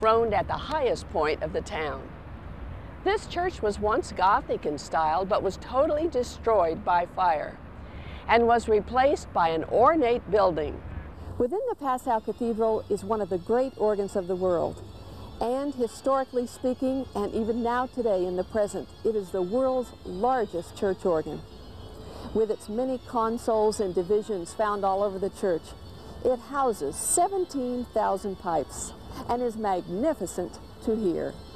throned at the highest point of the town. This church was once Gothic in style, but was totally destroyed by fire and was replaced by an ornate building. Within the Passau Cathedral is one of the great organs of the world. And historically speaking, and even now today in the present, it is the world's largest church organ. With its many consoles and divisions found all over the church, it houses 17,000 pipes and is magnificent to hear.